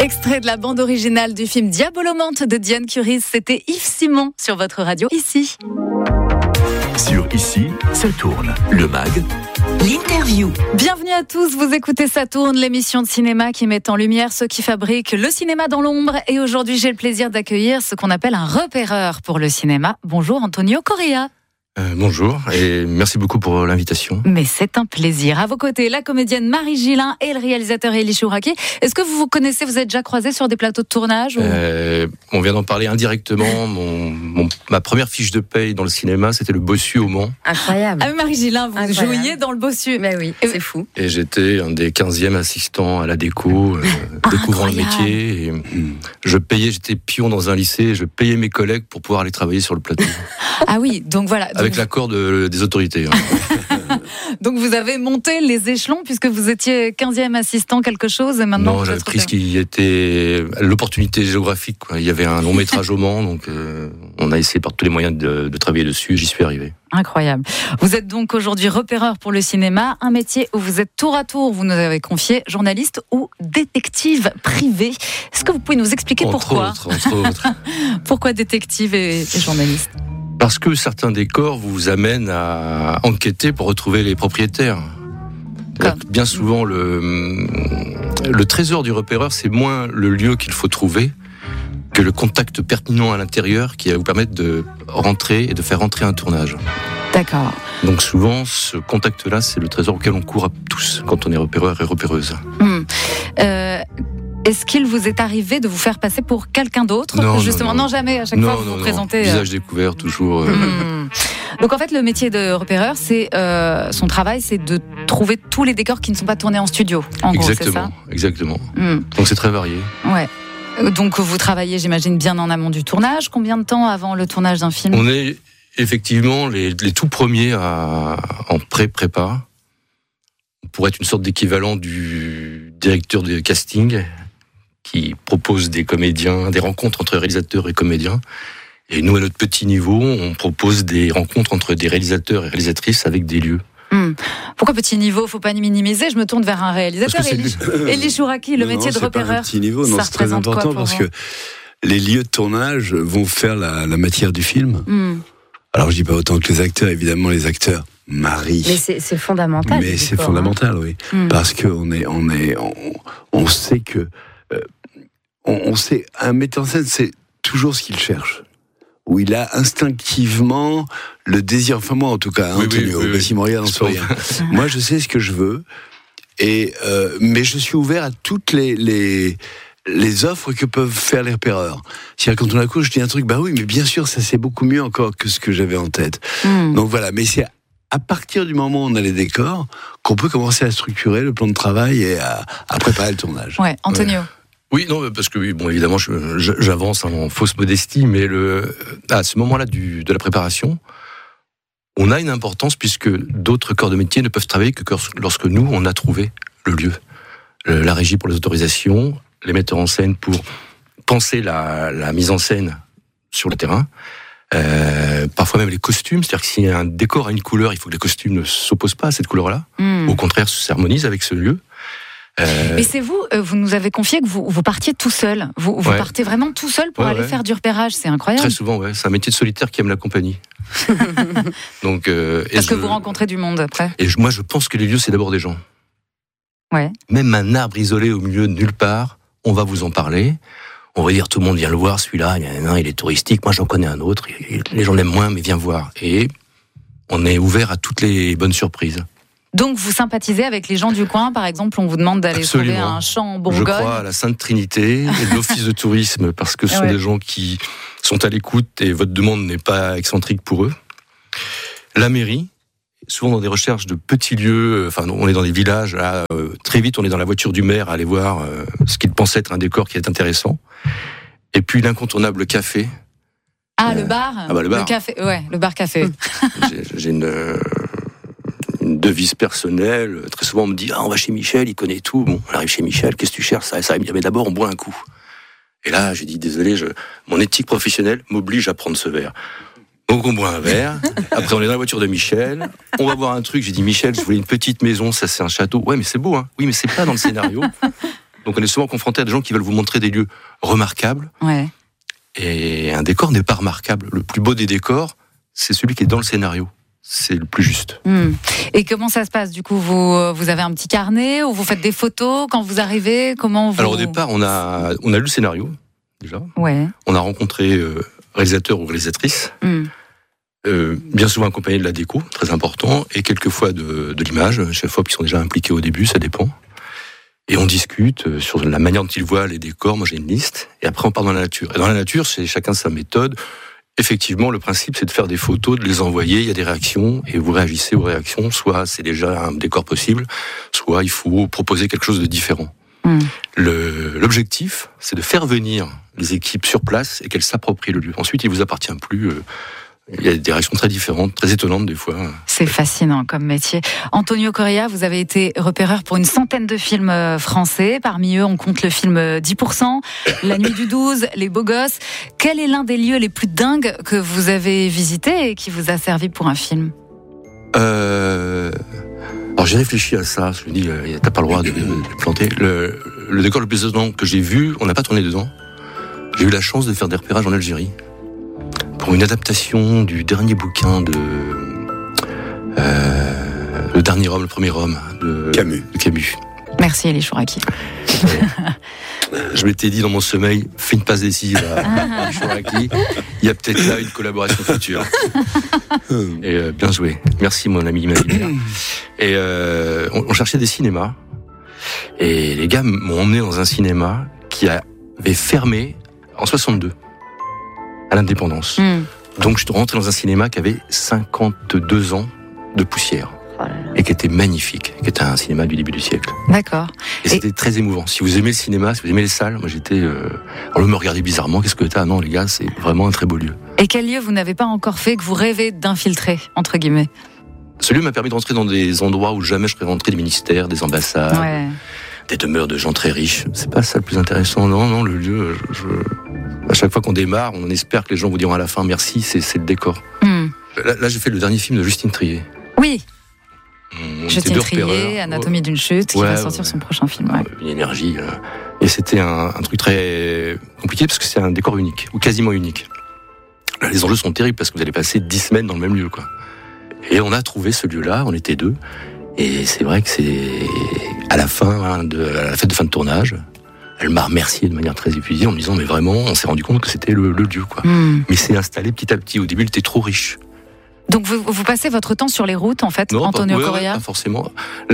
Extrait de la bande originale du film Diabolomante de Diane Curis. C'était Yves Simon sur votre radio ici. Sur Ici, ça tourne. Le MAG. L'interview. Bienvenue à tous, vous écoutez Ça tourne, l'émission de cinéma qui met en lumière ceux qui fabriquent le cinéma dans l'ombre. Et aujourd'hui, j'ai le plaisir d'accueillir ce qu'on appelle un repéreur pour le cinéma. Bonjour Antonio Correa. Bonjour et merci beaucoup pour l'invitation. Mais c'est un plaisir. À vos côtés, la comédienne Marie Gillin et le réalisateur Elie Chouraki. Est-ce que vous vous connaissez, vous êtes déjà croisés sur des plateaux de tournage ou... On vient d'en parler indirectement. Ma première fiche de paye dans le cinéma, c'était le Bossu au Mans. Incroyable. Ah oui, Marie Gillin, vous jouiez dans le Bossu. Ben oui, c'est fou. Et j'étais un des 15e assistants à la déco, découvrant le métier. Et j'étais pion dans un lycée, je payais mes collègues pour pouvoir aller travailler sur le plateau. Ah oui, donc voilà. Avec l'accord des autorités. Donc vous avez monté les échelons puisque vous étiez 15e assistant quelque chose et maintenant... Non, j'avais pris ce qui était l'opportunité géographique, quoi. Il y avait un long métrage au Mans, donc on a essayé par tous les moyens de travailler dessus et j'y suis arrivé. Incroyable. Vous êtes donc aujourd'hui repéreur pour le cinéma, un métier où vous êtes tour à tour, vous nous avez confié, journaliste ou détective privé. Est-ce que vous pouvez nous expliquer pourquoi ? Entre autres. Pourquoi détective et journaliste ? Parce que certains décors vous amènent à enquêter pour retrouver les propriétaires. Bien souvent, le trésor du repéreur, c'est moins le lieu qu'il faut trouver que le contact pertinent à l'intérieur qui va vous permettre de rentrer et de faire rentrer un tournage. D'accord. Donc souvent, ce contact-là, c'est le trésor auquel on court à tous quand on est repéreur et repéreuse. Est-ce qu'il vous est arrivé de vous faire passer pour quelqu'un d'autre ? Justement, non, jamais. À chaque fois, vous vous présentez. Visage découvert, toujours. Donc en fait, le métier de repéreur, c'est son travail, c'est de trouver tous les décors qui ne sont pas tournés en studio. En gros, c'est ça ? Exactement. Donc c'est très varié. Ouais. Donc vous travaillez, j'imagine, bien en amont du tournage. Combien de temps avant le tournage d'un film ? On est effectivement les tout premiers en pré-prépa. On pourrait être une sorte d'équivalent du directeur de casting qui propose des comédiens, des rencontres entre réalisateurs et comédiens. Et nous, à notre petit niveau, on propose des rencontres entre des réalisateurs et réalisatrices avec des lieux. Pourquoi petit niveau ? Faut pas minimiser. Je me tourne vers un réalisateur. Elie Chouraki, le métier de repéreur. Petit niveau, non, c'est très important parce que les lieux de tournage vont faire la matière du film. Alors je dis pas autant que les acteurs, évidemment les acteurs marient. Mais c'est fondamental. Mais c'est fondamental, oui, parce que on sait que on sait, un metteur en scène, c'est toujours ce qu'il cherche. Où il a instinctivement le désir, enfin moi en tout cas, Antonio, si me regarde en souriant. Moi je sais ce que je veux, mais je suis ouvert à toutes les offres que peuvent faire les repéreurs. C'est-à-dire quand on a je dis un truc, bah oui, mais bien sûr ça c'est beaucoup mieux encore que ce que j'avais en tête. Donc voilà, mais c'est à partir du moment où on a les décors qu'on peut commencer à structurer le plan de travail et à préparer le tournage. Ouais, Antonio. Oui, non, parce que bon, évidemment, j'avance en fausse modestie, mais à ce moment-là de la préparation, on a une importance puisque d'autres corps de métier ne peuvent travailler que lorsque nous, on a trouvé le lieu. La régie pour les autorisations, les metteurs en scène pour penser la mise en scène sur le terrain, parfois même les costumes, c'est-à-dire que si un décor a une couleur, il faut que les costumes ne s'opposent pas à cette couleur-là, au contraire, s'harmonisent avec ce lieu. Mais c'est vous nous avez confié que vous partiez tout seul. Vous partez vraiment tout seul pour aller faire du repérage, c'est incroyable. Très souvent, c'est un métier de solitaire qui aime la compagnie. Donc, parce que vous rencontrez du monde après. Et moi, je pense que les lieux, c'est d'abord des gens. Ouais. Même un arbre isolé au milieu de nulle part, on va vous en parler. On va dire tout le monde vient le voir, celui-là, il est touristique. Moi, j'en connais un autre. Les gens l'aiment moins, mais viens voir. Et on est ouvert à toutes les bonnes surprises. Donc vous sympathisez avec les gens du coin, par exemple, on vous demande d'aller trouver un champ en Bourgogne. Je crois à la Sainte Trinité et l'Office de tourisme, parce que ce sont des gens qui sont à l'écoute et votre demande n'est pas excentrique pour eux. La mairie, souvent dans des recherches de petits lieux, on est dans des villages, là, très vite on est dans la voiture du maire à aller voir ce qu'il pensait être un décor qui est intéressant. Et puis l'incontournable café. Ah, le bar. Le bar. Le café, le bar-café. J'ai une devise personnelle. Très souvent, on me dit, on va chez Michel, il connaît tout. Bon, on arrive chez Michel, qu'est-ce que tu cherches ? Ça, il me dit, mais d'abord, on boit un coup. Et là, j'ai dit, désolé, mon éthique professionnelle m'oblige à prendre ce verre. Donc, on boit un verre. Après, on est dans la voiture de Michel. On va boire un truc. J'ai dit, Michel, je voulais une petite maison, ça, c'est un château. Ouais, mais c'est beau, hein. Oui, mais c'est pas dans le scénario. Donc on est souvent confronté à des gens qui veulent vous montrer des lieux remarquables. Ouais. Et un décor n'est pas remarquable. Le plus beau des décors, c'est celui qui est dans le scénario. C'est le plus juste. Et comment ça se passe du coup, vous avez un petit carnet où vous faites des photos quand vous arrivez? Comment vous... Alors au départ, on a lu le scénario déjà. Ouais. On a rencontré réalisateur ou réalisatrice. Bien souvent accompagné de la déco, très important, et quelquefois de l'image, chaque fois, qui sont déjà impliqués au début, ça dépend. Et on discute sur la manière dont ils voient les décors. Moi, j'ai une liste, et après on part dans la nature. Et dans la nature, c'est chacun sa méthode. Effectivement, le principe, c'est de faire des photos, de les envoyer, il y a des réactions, et vous réagissez aux réactions. Soit c'est déjà un décor possible, soit il faut proposer quelque chose de différent. L'objectif, c'est de faire venir les équipes sur place et qu'elles s'approprient le lieu. Ensuite, il vous appartient plus... il y a des réactions très différentes, très étonnantes des fois. C'est fascinant comme métier. Antonio Correa, vous avez été repéreur pour une centaine de films français. Parmi eux, on compte le film 10%, La Nuit du 12, Les Beaux Gosses. Quel est l'un des lieux les plus dingues que vous avez visité et qui vous a servi pour un film? Alors j'ai réfléchi à ça. Je me dis, t'as pas le droit de planter. Le décor le plus étonnant que j'ai vu, on n'a pas tourné dedans. J'ai eu la chance de faire des repérages en Algérie. Pour une adaptation du dernier bouquin de Le Dernier Homme, le Premier Homme de Camus. Merci Elie Chouraki. Je m'étais dit dans mon sommeil, fais une passe décisive à Elie Chouraki. Il y a peut-être là une collaboration future. Et bien joué. Merci mon ami imaginaire. Et on cherchait des cinémas. Et les gars m'ont emmené dans un cinéma qui avait fermé en 62. À l'indépendance. Donc je suis rentré dans un cinéma qui avait 52 ans de poussière. Et qui était magnifique, qui était un cinéma du début du siècle. D'accord. Et c'était très émouvant. Si vous aimez le cinéma, si vous aimez les salles, moi j'étais... Alors me regardez bizarrement, qu'est-ce que t'as? Non les gars, c'est vraiment un très beau lieu. Et quel lieu vous n'avez pas encore fait que vous rêvez d'infiltrer, entre guillemets? Ce lieu m'a permis de rentrer dans des endroits où jamais je serais rentré, des ministères, des ambassades, des demeures de gens très riches. C'est pas ça le plus intéressant. Non, le lieu... À chaque fois qu'on démarre, on espère que les gens vous diront à la fin merci, c'est le décor. Là, j'ai fait le dernier film de Justine Triet. Oui. Justine Triet, Anatomie d'une chute, qui va sortir son prochain film. Une énergie. Et c'était un truc très compliqué parce que c'est un décor unique, ou quasiment unique. Là, les enjeux sont terribles parce que vous allez passer 10 semaines dans le même lieu, quoi. Et on a trouvé ce lieu-là, on était 2. Et c'est vrai que c'est à la fin à la fête de fin de tournage. Elle m'a remercié de manière très épuisée en me disant mais vraiment on s'est rendu compte que c'était le lieu quoi. Mais c'est installé petit à petit. Au début il était trop riche. Donc vous passez votre temps sur les routes en fait, Antonio Correa? Pas forcément.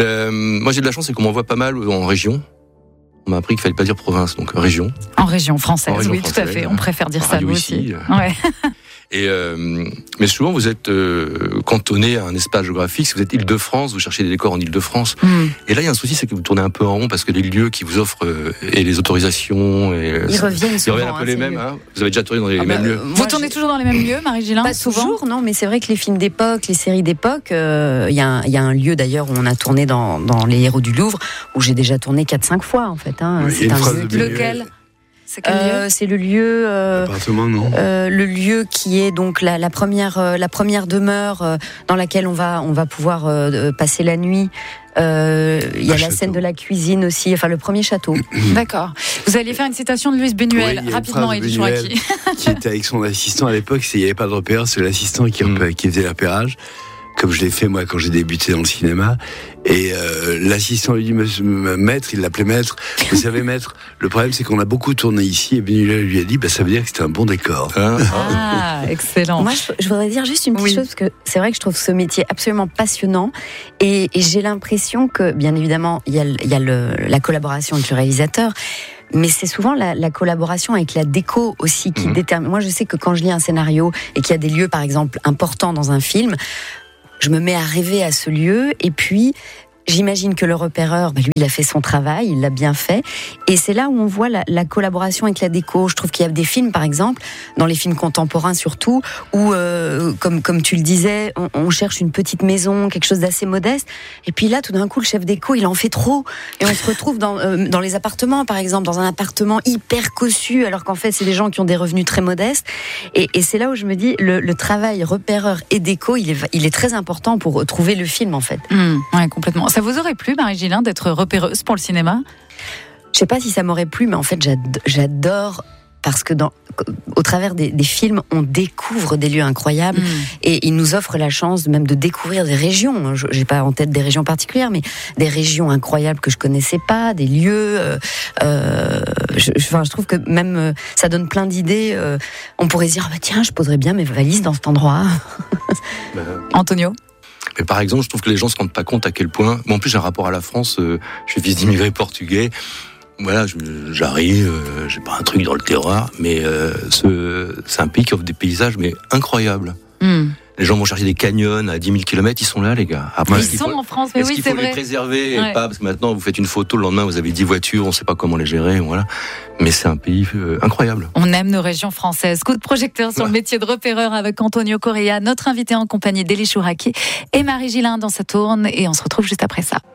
Moi j'ai de la chance, c'est qu'on m'envoie pas mal en région. On m'a appris qu'il fallait pas dire province, donc région. En région française, oui tout à fait. On préfère dire ça nous aussi. Ouais. Et mais souvent vous êtes cantonné à un espace géographique. Si vous êtes Île-de-France, vous cherchez des décors en Île-de-France. Et là il y a un souci, c'est que vous tournez un peu en rond parce que les lieux qui vous offrent et les autorisations ils reviennent un peu les mêmes. Hein. Vous avez déjà tourné dans les mêmes lieux. Vous tournez toujours dans les mêmes lieux, Marie-Gilin? Pas souvent. Toujours, non, mais c'est vrai que les films d'époque, les séries d'époque, il y a un lieu d'ailleurs où on a tourné dans Les Héros du Louvre où j'ai déjà tourné 4-5 fois en fait. C'est un lieu. Lequel? C'est quel lieu? C'est le lieu. Appartement, non. Le lieu qui est donc la première demeure dans laquelle on va pouvoir passer la nuit. Il y a la scène de la cuisine aussi, enfin le premier château. D'accord. Vous alliez faire une citation de Louise Buñuel, rapidement, Elie Chouraki. Qui était avec son assistant à l'époque, il n'y avait pas de repère, c'est l'assistant qui faisait le repérage. Comme je l'ai fait moi quand j'ai débuté dans le cinéma, et l'assistant lui dit maître, il l'appelait maître. Vous savez maître, le problème c'est qu'on a beaucoup tourné ici, et Buñuel lui a dit ça veut dire que c'était un bon décor. Ah, excellent. Moi je voudrais dire juste une petite chose parce que c'est vrai que je trouve ce métier absolument passionnant et j'ai l'impression que bien évidemment il y a la collaboration avec le réalisateur. Mais c'est souvent la collaboration avec la déco aussi qui détermine. Moi, je sais que quand je lis un scénario et qu'il y a des lieux, par exemple, importants dans un film, je me mets à rêver à ce lieu et puis j'imagine que le repéreur, lui, il a fait son travail, il l'a bien fait. Et c'est là où on voit la collaboration avec la déco. Je trouve qu'il y a des films, par exemple, dans les films contemporains surtout, où, comme tu le disais, on cherche une petite maison, quelque chose d'assez modeste. Et puis là, tout d'un coup, le chef déco, il en fait trop. Et on se retrouve dans les appartements, par exemple, dans un appartement hyper cossu, alors qu'en fait, c'est des gens qui ont des revenus très modestes. Et c'est là où je me dis, le travail repéreur et déco, il est très important pour trouver le film, en fait. Ouais, complètement. Ça vous aurait plu, Marie-Gilin, d'être repéreuse pour le cinéma? Je sais pas si ça m'aurait plu, mais en fait, j'adore. Parce que au travers des films, on découvre des lieux incroyables et ils nous offrent la chance même de découvrir des régions. J'ai pas en tête des régions particulières, mais des régions incroyables que je connaissais pas, des lieux. Je trouve que même ça donne plein d'idées. On pourrait se dire tiens, je poserais bien mes valises dans cet endroit. Antonio. Mais par exemple, je trouve que les gens se rendent pas compte à quel point. Moi, en plus, j'ai un rapport à la France. Je suis fils d'immigrés portugais. Voilà, j'arrive, j'ai pas un truc dans le terroir, mais c'est un pays qui offre des paysages mais incroyables. Les gens vont chercher des canyons à 10 000 km, ils sont là, les gars. Après, ils sont en France, mais oui, c'est vrai. Est-ce qu'il faut les préserver et pas, parce que maintenant, vous faites une photo, le lendemain, vous avez 10 voitures, on sait pas comment les gérer, voilà. Mais c'est un pays incroyable. On aime nos régions françaises. Coup de projecteur sur le métier de repéreur avec Antonio Correa, notre invité en compagnie d'Élie Chouraqui et Marie Gillin dans sa tourne, et on se retrouve juste après ça.